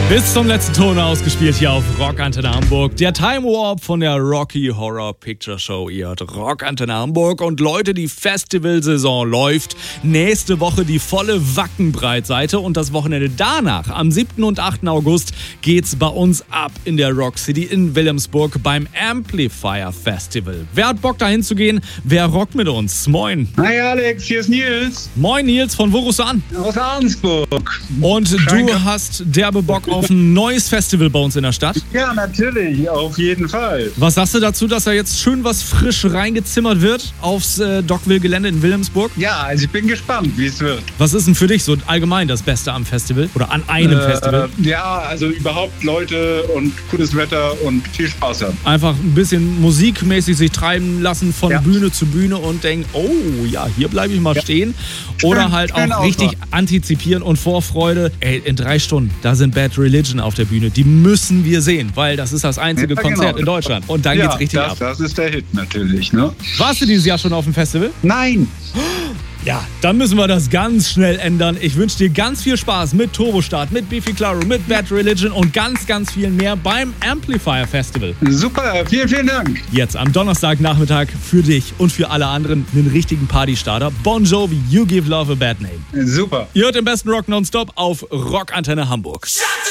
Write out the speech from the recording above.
Bis zum letzten Ton ausgespielt hier auf Rock Antenne Hamburg. Der Time Warp von der Rocky Horror Picture Show. Ihr hört Rock Antenne Hamburg. Und Leute, die Festivalsaison läuft. Nächste Woche die volle Wacken-Breitseite. Und das Wochenende danach, am 7. und 8. August, geht's bei uns ab in der Rock City in Wilhelmsburg beim Amplifier Festival. Wer hat Bock dahin zu gehen? Wer rockt mit uns? Moin. Hi Alex, hier ist Nils. Moin Nils, von wo rufst du an? Aus Ahrensburg. Und du hast derbe Bock auf ein neues Festival bei uns in der Stadt? Ja, natürlich, auf jeden Fall. Was sagst du dazu, dass da jetzt schön was frisch reingezimmert wird aufs Dockville-Gelände in Wilhelmsburg? Ja, also ich bin gespannt, wie es wird. Was ist denn für dich so allgemein das Beste am Festival oder an einem Festival? Ja, also überhaupt Leute und gutes Wetter und viel Spaß haben. Einfach ein bisschen musikmäßig sich treiben lassen von Ja. Bühne zu Bühne und denken, oh ja, hier bleibe ich mal stehen. Oder halt schön auch richtig antizipieren und Vorfreude. Ey, in 3 Stunden, da sind Bad Religion auf der Bühne. Die müssen wir sehen, weil das ist das einzige Ja, Konzert genau. in Deutschland. Und dann geht's richtig ab. Das ist der Hit natürlich, ne? Warst du dieses Jahr schon auf dem Festival? Nein! Ja, dann müssen wir das ganz schnell ändern. Ich wünsche dir ganz viel Spaß mit Turbostart, mit Beefy Claro, mit Bad Religion und ganz, ganz viel mehr beim Amplifier Festival. Super, vielen, vielen Dank. Jetzt am Donnerstagnachmittag für dich und für alle anderen einen richtigen Partystarter. Bon Jovi, You Give Love a Bad Name. Super. Ihr hört den besten Rock nonstop auf Rock Antenne Hamburg.